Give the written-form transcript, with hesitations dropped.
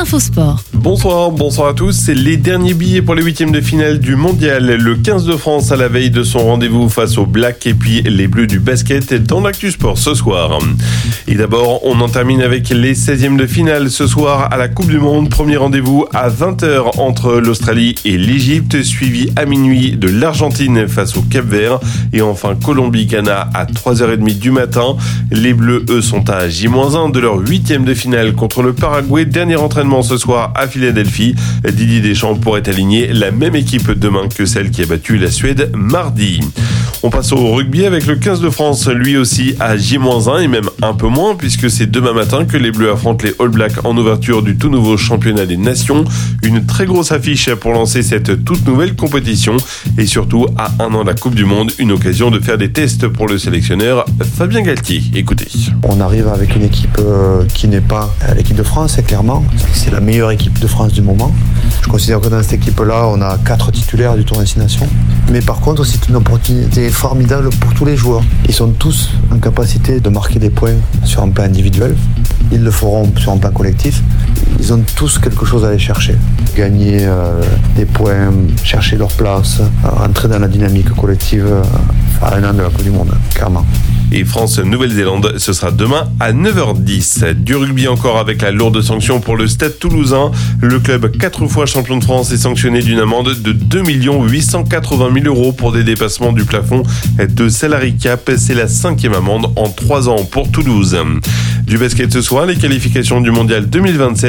Infosport. Bonsoir à tous. C'est les derniers billets pour les huitièmes de finale du mondial. Le 15 de France à la veille de son rendez-vous face aux Blacks et puis les Bleus du basket dans l'Actu Sport ce soir. Et d'abord, on en termine avec les 16e de finale ce soir à la Coupe du Monde. Premier rendez-vous à 20h entre l'Australie et l'Égypte, suivi à minuit de l'Argentine face au Cap-Vert et enfin Colombie-Ghana à 3h30 du matin. Les Bleus, eux, sont à J-1 de leur huitième de finale contre le Paraguay. Dernier entraînement ce soir à Philadelphie. Didier Deschamps pourrait aligner la même équipe demain que celle qui a battu la Suède mardi. On passe au rugby avec le 15 de France, lui aussi à J-1 et même un peu moins puisque c'est demain matin que les Bleus affrontent les All Blacks en ouverture du tout nouveau championnat des nations. Une très grosse affiche pour lancer cette toute nouvelle compétition et surtout à un an de la Coupe du Monde, une occasion de faire des tests pour le sélectionneur Fabien Galtier. Écoutez. On arrive avec une équipe qui n'est pas l'équipe de France, clairement. C'est la meilleure équipe de France du moment. Je considère que dans cette équipe-là, on a 4 titulaires du tournoi Destination. Mais par contre, c'est une opportunité formidable pour tous les joueurs. Ils sont tous en capacité de marquer des points sur un plan individuel. Ils le feront sur un plan collectif. Ils ont tous quelque chose à aller chercher. Gagner des points, chercher leur place, rentrer dans la dynamique collective à un an de la Coupe du Monde, clairement. Et France-Nouvelle-Zélande, ce sera demain à 9h10. Du rugby encore avec la lourde sanction pour le Stade Toulousain. Le club 4 fois champion de France est sanctionné d'une amende de 2 880 000 € pour des dépassements du plafond de salary cap. C'est la 5e amende en 3 ans pour Toulouse. Du basket ce soir, les qualifications du mondial 2027.